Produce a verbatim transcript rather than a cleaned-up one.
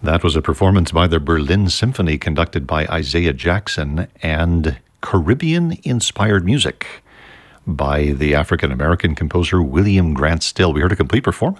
That was a performance by the Berlin Symphony conducted by Isaiah Jackson and Caribbean-inspired music by the African-American composer William Grant Still. We heard a complete performance